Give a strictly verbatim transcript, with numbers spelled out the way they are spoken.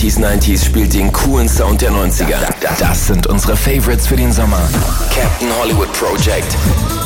achtziger, neunziger spielt den coolen Sound der neunziger. Das sind unsere Favorites für den Sommer. Captain Hollywood Project.